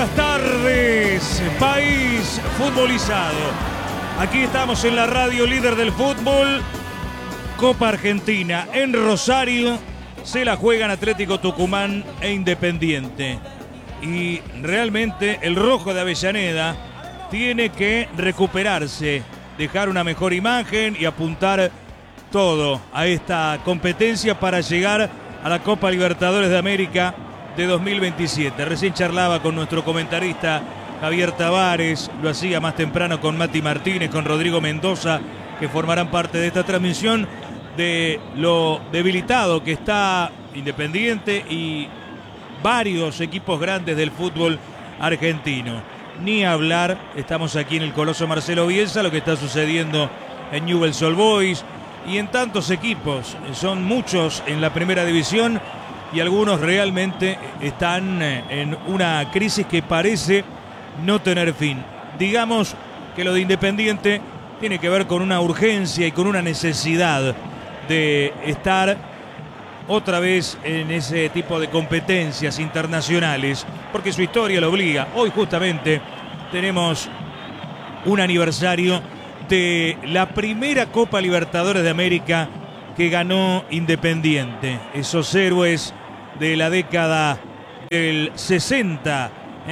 buenas tardes, país futbolizado. Aquí estamos en la radio líder del fútbol. Copa Argentina en Rosario. Se la juegan Atlético Tucumán e Independiente. Y realmente el rojo de Avellaneda tiene que recuperarse, dejar una mejor imagen y apuntar todo a esta competencia para llegar a la Copa Libertadores de América de 2027. Recién charlaba con nuestro comentarista Javier Tavares, lo hacía más temprano con Mati Martínez, con Rodrigo Mendoza, que formarán parte de esta transmisión, de lo debilitado que está Independiente y varios equipos grandes del fútbol argentino. Ni hablar, estamos aquí en el Coloso Marcelo Bielsa, lo que está sucediendo en Newell's Old Boys y en tantos equipos. Son muchos en la primera división y algunos realmente están en una crisis que parece no tener fin. Digamos que lo de Independiente tiene que ver con una urgencia y con una necesidad de estar otra vez en ese tipo de competencias internacionales, porque su historia lo obliga. Hoy justamente tenemos un aniversario de la primera Copa Libertadores de América que ganó Independiente. Esos héroes de la década del 60,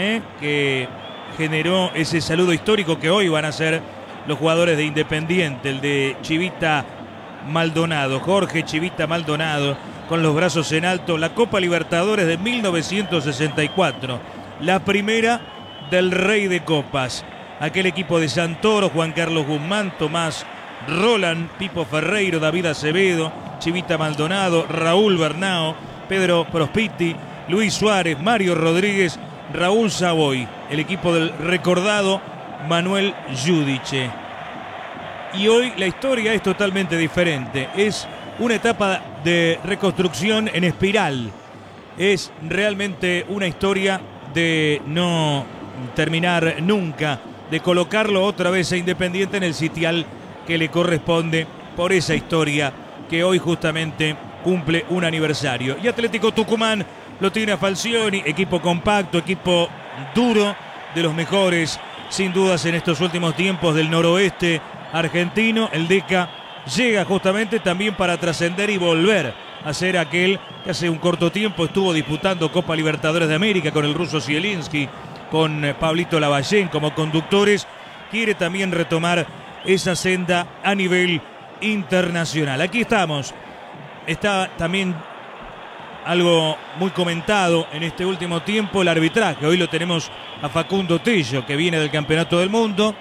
que generó ese saludo histórico que hoy van a ser los jugadores de Independiente, el de Chivita Maldonado, Jorge Chivita Maldonado, con los brazos en alto. La Copa Libertadores de 1964, la primera del Rey de Copas. Aquel equipo de Santoro, Juan Carlos Guzmán, Tomás Roland, Pipo Ferreiro, David Acevedo, Chivita Maldonado, Raúl Bernao, Pedro Prospiti, Luis Suárez, Mario Rodríguez, Raúl Savoy, el equipo del recordado Manuel Yudiche. Y hoy la historia es totalmente diferente. Es una etapa de reconstrucción en espiral. Es realmente una historia de no terminar nunca, de colocarlo otra vez a Independiente en el sitial que le corresponde por esa historia que hoy justamente cumple un aniversario. Y Atlético Tucumán lo tiene a Falcioni, equipo compacto, equipo duro, de los mejores sin dudas en estos últimos tiempos del noroeste argentino. El Deca llega justamente también para trascender y volver a ser aquel que hace un corto tiempo estuvo disputando Copa Libertadores de América con el ruso Zielinski, con Pablito Lavallén como conductores. Quiere también retomar esa senda a nivel internacional. Aquí estamos. Está también algo muy comentado en este último tiempo, el arbitraje. Hoy lo tenemos a Facundo Tello, que viene del Campeonato del Mundo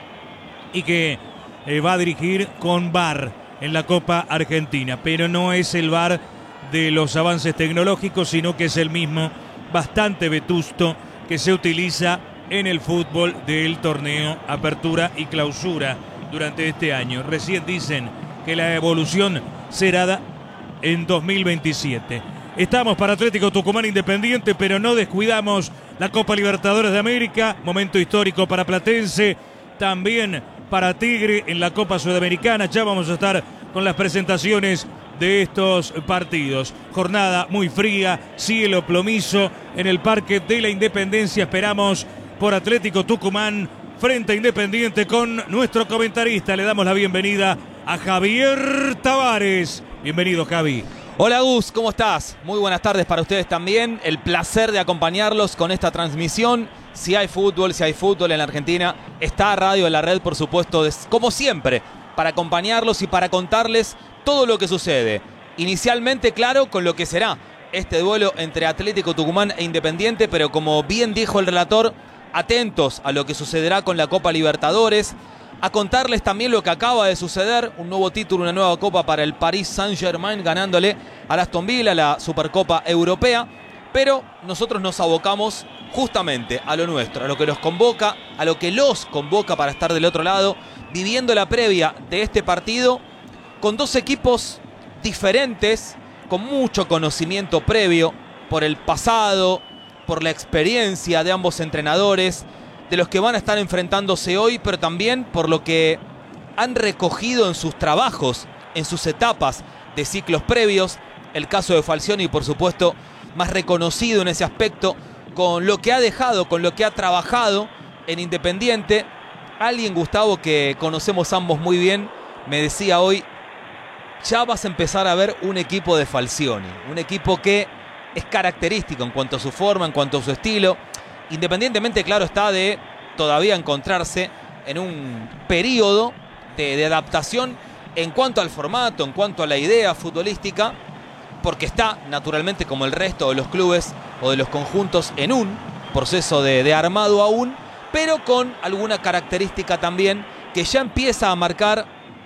y que va a dirigir con VAR en la Copa Argentina. Pero no es el VAR de los avances tecnológicos, sino que es el mismo, bastante vetusto, que se utiliza en el fútbol del torneo Apertura y Clausura durante este año. Recién dicen que la evolución será en 2027. Estamos para Atlético Tucumán Independiente, pero no descuidamos la Copa Libertadores de América. Momento histórico para Platense, también para Tigre en la Copa Sudamericana. Ya vamos a estar con las presentaciones de estos partidos. Jornada muy fría, cielo plomizo en el Parque de la Independencia. Esperamos por Atlético Tucumán frente a Independiente con nuestro comentarista. Le damos la bienvenida a Javier Tavares. Bienvenido, Javi. Hola Gus, ¿cómo estás? Muy buenas tardes para ustedes también. El placer de acompañarlos con esta transmisión. Si hay fútbol en la Argentina, está Radio de la Red, por supuesto, como siempre, para acompañarlos y para contarles todo lo que sucede. Inicialmente, claro, con lo que será este duelo entre Atlético Tucumán e Independiente, pero como bien dijo el relator, atentos a lo que sucederá con la Copa Libertadores, a contarles también lo que acaba de suceder, un nuevo título, una nueva copa para el Paris Saint-Germain, ganándole al Aston Villa la Supercopa Europea. Pero nosotros nos abocamos justamente a lo nuestro, a lo que nos convoca, a lo que los convoca para estar del otro lado, viviendo la previa de este partido con dos equipos diferentes, con mucho conocimiento previo por el pasado, por la experiencia de ambos entrenadores, de los que van a estar enfrentándose hoy, pero también por lo que han recogido en sus trabajos, en sus etapas de ciclos previos. El caso de Falcioni, por supuesto, más reconocido en ese aspecto, con lo que ha dejado, con lo que ha trabajado en Independiente. Alguien, Gustavo, que conocemos ambos muy bien, me decía hoy, ya vas a empezar a ver un equipo de Falcioni, un equipo que es característico en cuanto a su forma, en cuanto a su estilo, independientemente, claro está, de todavía encontrarse en un periodo de adaptación en cuanto al formato, en cuanto a la idea futbolística, porque está, naturalmente, como el resto de los clubes o de los conjuntos, en un proceso de armado aún, pero con alguna característica también que ya empieza a marcar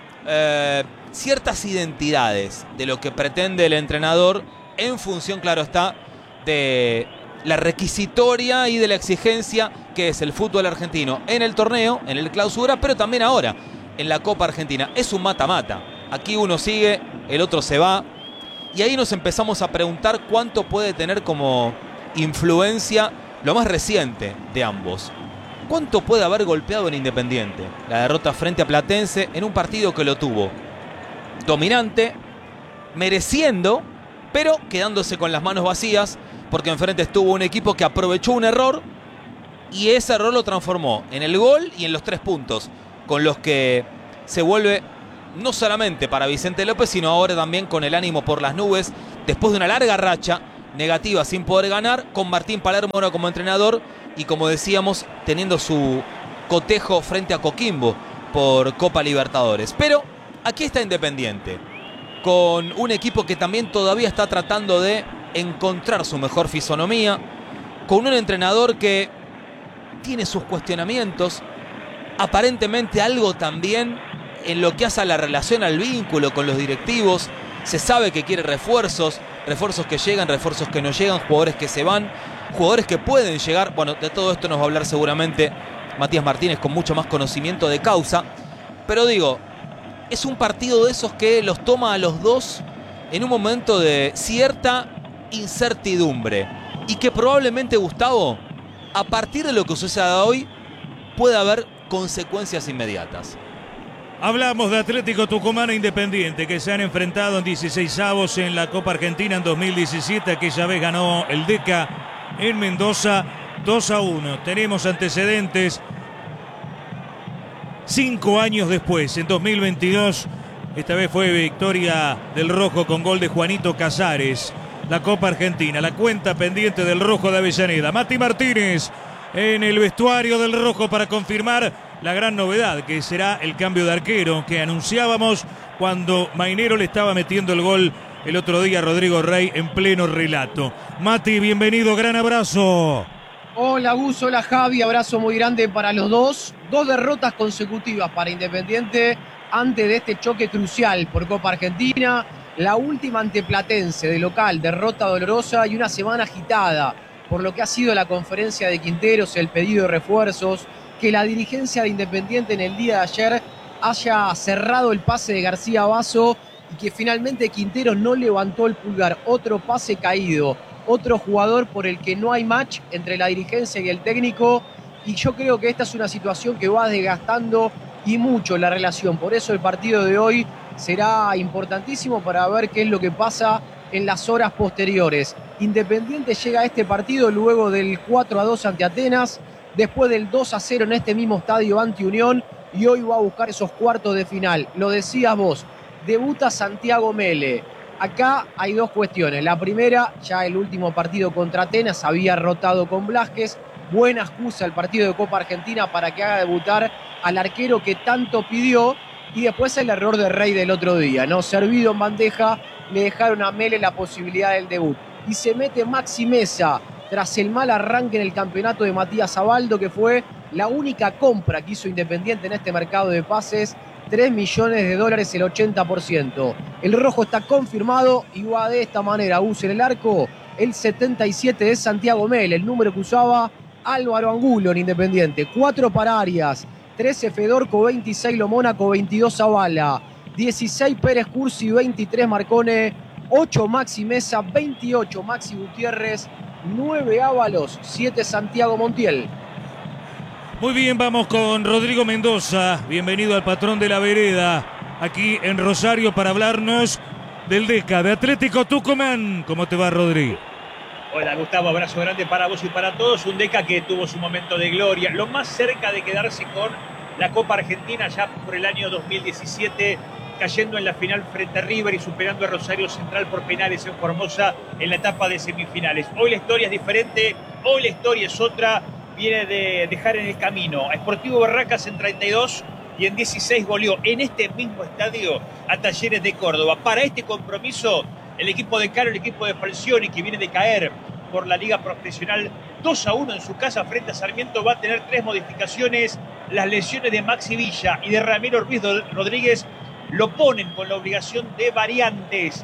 ciertas identidades de lo que pretende el entrenador en función, claro está, de la requisitoria y de la exigencia que es el fútbol argentino en el torneo, en el clausura, pero también ahora en la Copa Argentina. Es un mata-mata. Aquí uno sigue, el otro se va. Y ahí nos empezamos a preguntar cuánto puede tener como influencia lo más reciente de ambos. ¿Cuánto puede haber golpeado en Independiente la derrota frente a Platense en un partido que lo tuvo dominante, mereciendo, pero quedándose con las manos vacías, porque enfrente estuvo un equipo que aprovechó un error y ese error lo transformó en el gol y en los 3 puntos, con los que se vuelve no solamente para Vicente López, sino ahora también con el ánimo por las nubes, después de una larga racha negativa sin poder ganar, con Martín Palermo ahora como entrenador y, como decíamos, teniendo su cotejo frente a Coquimbo por Copa Libertadores. Pero aquí está Independiente, con un equipo que también todavía está tratando de encontrar su mejor fisonomía, con un entrenador que tiene sus cuestionamientos, aparentemente algo también en lo que hace a la relación, al vínculo con los directivos. Se sabe que quiere refuerzos, refuerzos que llegan, refuerzos que no llegan, jugadores que se van, jugadores que pueden llegar. Bueno, de todo esto nos va a hablar seguramente Matías Martínez con mucho más conocimiento de causa. Pero digo, es un partido de esos que los toma a los dos en un momento de cierta incertidumbre. Y que probablemente, Gustavo, a partir de lo que suceda hoy, puede haber consecuencias inmediatas. Hablamos de Atlético Tucumán e Independiente, que se han enfrentado en 16avos en la Copa Argentina en 2017. Aquella vez ganó el Deca en Mendoza 2-1. Tenemos antecedentes 5 años después, en 2022. Esta vez fue victoria del Rojo con gol de Juanito Casares. La Copa Argentina, la cuenta pendiente del Rojo de Avellaneda. Mati Martínez en el vestuario del Rojo para confirmar la gran novedad, que será el cambio de arquero que anunciábamos cuando Mainero le estaba metiendo el gol el otro día a Rodrigo Rey en pleno relato. Mati, bienvenido, gran abrazo. Hola Gus, hola Javi, abrazo muy grande para los dos. 2 derrotas consecutivas para Independiente antes de este choque crucial por Copa Argentina. La última ante Platense de local, derrota dolorosa y una semana agitada por lo que ha sido la conferencia de Quinteros, el pedido de refuerzos, que la dirigencia de Independiente en el día de ayer haya cerrado el pase de García Basso y que finalmente Quinteros no levantó el pulgar. Otro pase caído, otro jugador por el que no hay match entre la dirigencia y el técnico, y yo creo que esta es una situación que va desgastando y mucho la relación. Por eso el partido de hoy será importantísimo para ver qué es lo que pasa en las horas posteriores. Independiente llega a este partido luego del 4-2 ante Atenas, después del 2-0 en este mismo estadio ante Unión, y hoy va a buscar esos cuartos de final. Lo decías vos, debuta Santiago Mele. Acá hay 2 cuestiones. La primera, ya el último partido contra Atenas había rotado con Blasquez. Buena excusa el partido de Copa Argentina para que haga debutar al arquero que tanto pidió. Y después el error de Rey del otro día, ¿no? Servido en bandeja, le dejaron a Mele la posibilidad del debut. Y se mete Maxi Meza tras el mal arranque en el campeonato de Matías Abaldo, que fue la única compra que hizo Independiente en este mercado de pases. $3 millones, el 80%. El Rojo está confirmado y va de esta manera. Usa en el arco el 77 de Santiago Mele, el número que usaba Álvaro Angulo en Independiente. 4 para Arias, 13 Fedorco, 26 Lomónaco, 22 Zavala, 16 Pérez Cursi, 23 Marcone, 8 Maxi Meza, 28 Maxi Gutiérrez, 9 Ábalos, 7 Santiago Montiel. Muy bien, vamos con Rodrigo Mendoza. Bienvenido al patrón de la vereda, aquí en Rosario, para hablarnos del Deca, de Atlético Tucumán. ¿Cómo te va, Rodrigo? Hola Gustavo, abrazo grande para vos y para todos. Un Deca que tuvo su momento de gloria, lo más cerca de quedarse con la Copa Argentina ya por el año 2017, cayendo en la final frente a River y superando a Rosario Central por penales en Formosa en la etapa de semifinales. Hoy la historia es diferente, hoy la historia es otra, viene de dejar en el camino a Sportivo Barracas en 32 y en 16 goleó en este mismo estadio a Talleres de Córdoba. Para este compromiso, el equipo de Caro, el equipo de Falcioni, que viene de caer por la Liga Profesional 2-1 en su casa frente a Sarmiento, va a tener 3 modificaciones. Las lesiones de Maxi Villa y de Ramiro Ruiz Rodríguez lo ponen con la obligación de variantes.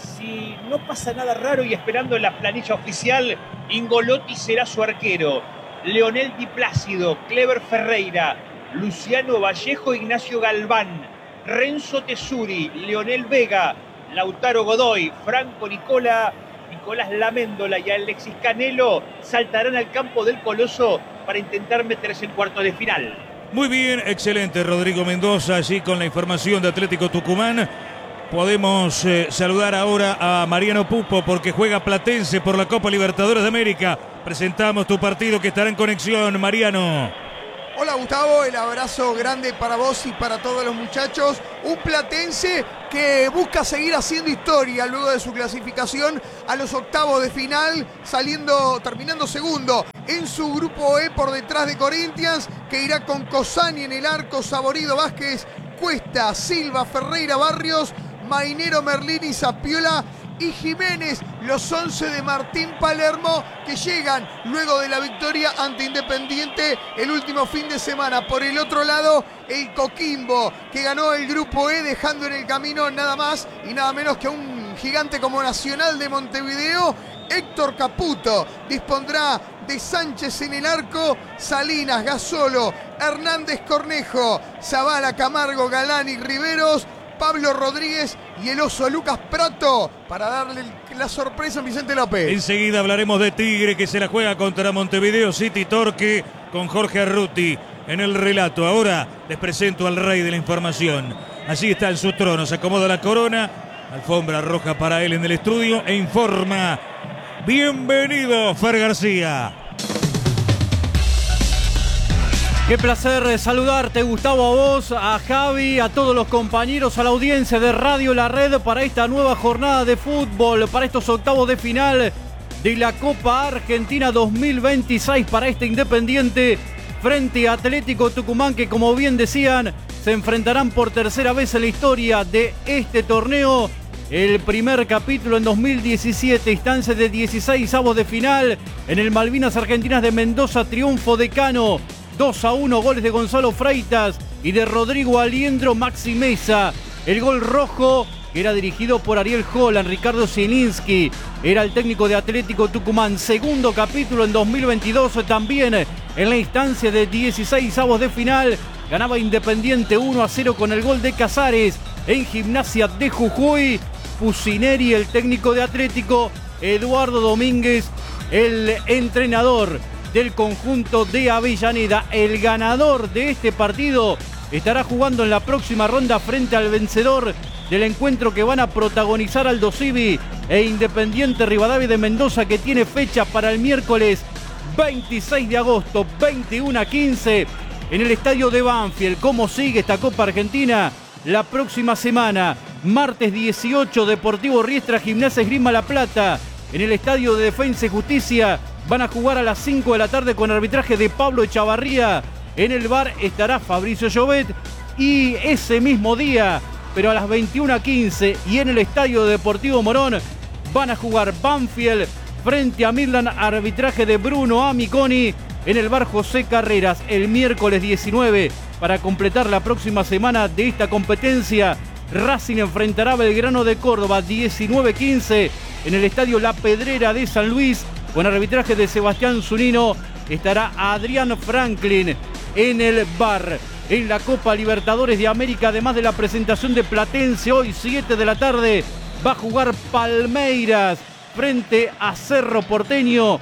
Si no pasa nada raro y esperando en la planilla oficial, Ingolotti será su arquero. Leonel Di Plácido, Clever Ferreira, Luciano Vallejo, Ignacio Galván, Renzo Tesuri, Leonel Vega, Lautaro Godoy, Franco Nicolás Laméndola y Alexis Canelo saltarán al campo del Coloso para intentar meterse en cuartos de final. Muy bien, excelente Rodrigo Mendoza, allí con la información de Atlético Tucumán. Podemos saludar ahora a Mariano Pupo porque juega Platense por la Copa Libertadores de América. Presentamos tu partido que estará en conexión, Mariano. Hola Gustavo, el abrazo grande para vos y para todos los muchachos. Un Platense que busca seguir haciendo historia luego de su clasificación a los octavos de final, terminando segundo en su grupo E por detrás de Corinthians, que irá con Cosani en el arco, Saborido, Vázquez, Cuesta, Silva, Ferreira, Barrios, Mainero, Merlini, Zapiola y Jiménez, los 11 de Martín Palermo, que llegan luego de la victoria ante Independiente el último fin de semana. Por el otro lado, el Coquimbo, que ganó el grupo E, dejando en el camino nada más y nada menos que a un gigante como Nacional de Montevideo. Héctor Caputo dispondrá de Sánchez en el arco, Salinas, Gasolo, Hernández, Cornejo, Zavala, Camargo, Galán y Riveros, Pablo Rodríguez y el oso Lucas Prato para darle la sorpresa a Vicente López. Enseguida hablaremos de Tigre, que se la juega contra Montevideo City Torque, con Jorge Arruti en el relato. Ahora les presento al rey de la información. Allí está en su trono, se acomoda la corona, alfombra roja para él en el estudio e informa. Bienvenido, Fer García. Qué placer saludarte, Gustavo, a vos, a Javi, a todos los compañeros, a la audiencia de Radio La Red para esta nueva jornada de fútbol, para estos octavos de final de la Copa Argentina 2026 para este Independiente frente a Atlético Tucumán, que como bien decían, se enfrentarán por tercera vez en la historia de este torneo. El primer capítulo en 2017, instancia de 16avos de final en el Malvinas Argentinas de Mendoza, triunfo de Cano. 2-1, goles de Gonzalo Freitas y de Rodrigo Aliendro, Maxi Mesa. El gol rojo que era dirigido por Ariel Holland, Ricardo Zielinski era el técnico de Atlético Tucumán. Segundo capítulo en 2022, también en la instancia de 16avos de final. Ganaba Independiente 1-0 con el gol de Casares en Gimnasia de Jujuy. Pusineri, el técnico de Atlético, Eduardo Domínguez, el entrenador del conjunto de Avellaneda. El ganador de este partido estará jugando en la próxima ronda frente al vencedor del encuentro que van a protagonizar Aldo Civi e Independiente Rivadavia de Mendoza, que tiene fecha para el miércoles 26 de agosto, 21:15, en el estadio de Banfield. ¿Cómo sigue esta Copa Argentina? La próxima semana, martes 18, Deportivo Riestra, Gimnasia Esgrima La Plata, en el estadio de Defensa y Justicia. Van a jugar a las 5 de la tarde con arbitraje de Pablo Echavarría. En el bar estará Fabricio Llobet. Y ese mismo día, pero a las 21:15, y en el Estadio Deportivo Morón, van a jugar Banfield frente a Midland, arbitraje de Bruno Amiconi. En el bar José Carreras, el miércoles 19, para completar la próxima semana de esta competencia, Racing enfrentará a Belgrano de Córdoba, 19:15, en el Estadio La Pedrera de San Luis. Con arbitraje de Sebastián Zunino estará Adrián Franklin en el bar. En la Copa Libertadores de América, además de la presentación de Platense, hoy 7 de la tarde va a jugar Palmeiras frente a Cerro Porteño.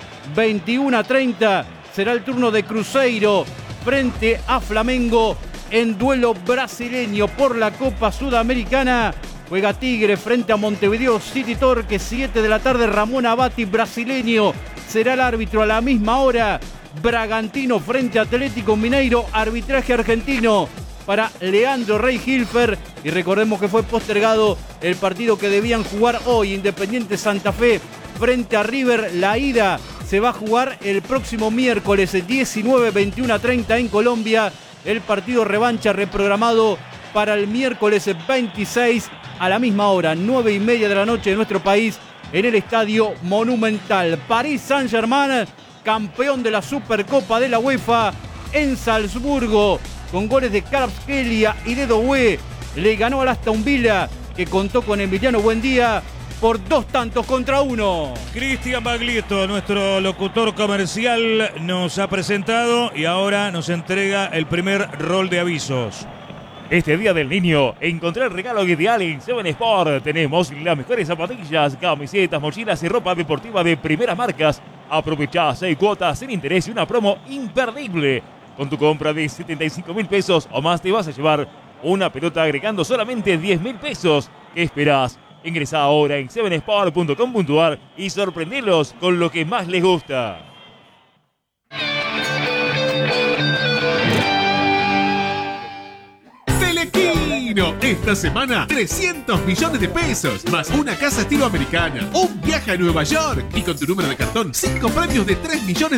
21:30 será el turno de Cruzeiro frente a Flamengo en duelo brasileño por la Copa Sudamericana. Juega Tigre frente a Montevideo City Torque, 7 de la tarde. Ramón Abati, brasileño, será el árbitro a la misma hora. Bragantino frente a Atlético Mineiro, arbitraje argentino para Leandro Rey Hilfer. Y recordemos que fue postergado el partido que debían jugar hoy, Independiente Santa Fe frente a River. La ida se va a jugar el próximo miércoles 19, 21:30 en Colombia. El partido revancha reprogramado para el miércoles 26 a la misma hora, 9:30 de la noche de nuestro país, en el Estadio Monumental. Paris Saint-Germain, campeón de la Supercopa de la UEFA en Salzburgo, con goles de Kvaratskhelia y de Doué, le ganó al Aston Villa, que contó con Emiliano Buendía, por 2-1. Cristian Baglietto, nuestro locutor comercial, nos ha presentado y ahora nos entrega el primer rol de avisos. Este Día del Niño, encontrá el regalo ideal en Seven Sport. Tenemos las mejores zapatillas, camisetas, mochilas y ropa deportiva de primeras marcas. Aprovechá 6 cuotas sin interés y una promo imperdible. Con tu compra de 75.000 pesos o más te vas a llevar una pelota agregando solamente 10.000 pesos. ¿Qué esperás? Ingresá ahora en sevensport.com.ar y sorprendelos con lo que más les gusta. Telequino, esta semana 300 millones de pesos, más una casa estilo americana, un viaje a Nueva York y con tu número de cartón 5 premios de 3 millones